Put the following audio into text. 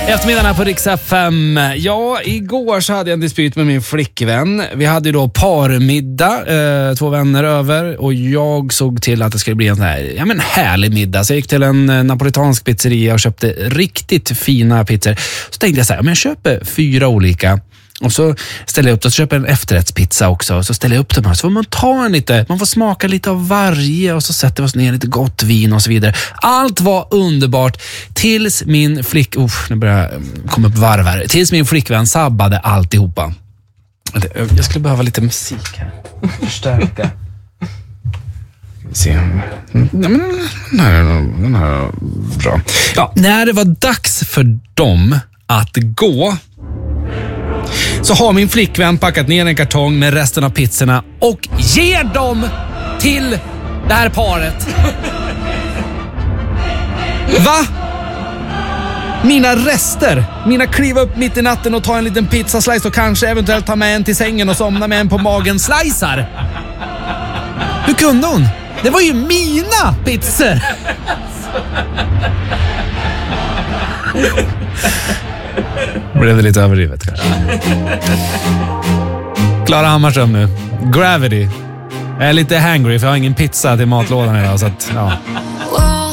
Eftermiddagen på Rix FM. Ja, igår så hade jag en dispyt med min flickvän. Vi hade ju då parmiddag, 2 vänner över. Och jag såg till att det skulle bli en sån här, härlig middag. Så jag gick till en napolitansk pizzeria och köpte riktigt fina pizzor. Så tänkte jag så här, jag köper 4 olika. Och så ställer jag upp och köper en efterrättspizza också. Och så ställer jag upp dem här. Så får man ta en lite, man får smaka lite av varje. Och så sätter vi oss ner lite gott vin och så vidare. Allt var underbart. Tills min nu börjar jag komma upp varv här. Tills min flickvän sabbade alltihopa. Jag skulle behöva lite musik här. Förstärka. Se. Den här bra. Ja, när det var dags för dem att gå, så har min flickvän packat ner en kartong med resten av pizzorna och ger dem till det här paret. Va? Mina rester. Mina kliva upp mitt i natten och ta en liten pizzaslice och kanske eventuellt ta med en till sängen och somna med en på magen slicer. Hur kunde hon? Det var ju mina pizzor. Blev det lite överdrivet kanske. Klara Hammarström nu. Gravity. Jag är lite hangry för jag har ingen pizza till matlådan idag, så att, ja.